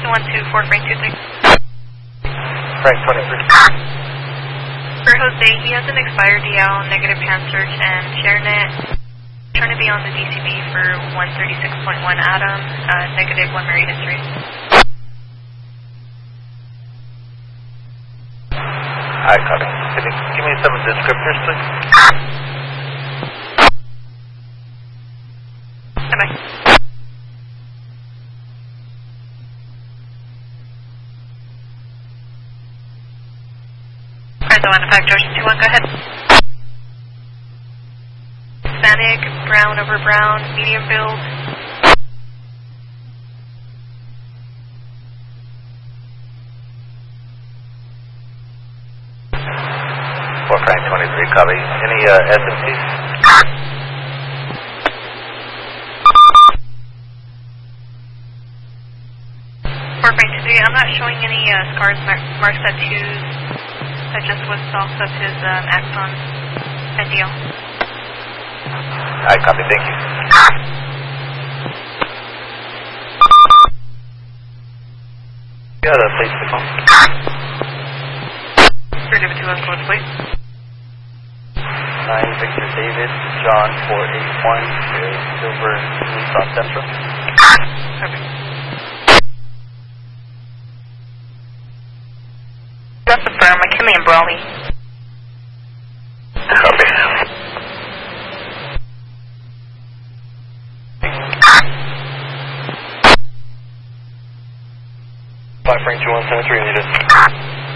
124, Frank 23. Frank 23. For Jose, he has an expired DL, negative pan search, and ShareNet. Trying to be on the DCB for 136.1 Adam, negative 1 Mary history. Hi, copy. Can you give me some descriptors, please? Bye-bye. Alright, the 1-5, Ocean 21, go ahead. Hispanic, brown over brown, medium build. 4 Frank 23, copy. Any SMCs? For Frank 23, I'm not showing any scars, marks, tattoos. That just was off of his axon and DL. Alright, copy, thank you. Yeah, the place to call. David 2 code, please. 9 Victor David, John 481, Silver, South Central. Perfect. That's the firm, McKinley and Brawley. Copy. Frank 2173, needed.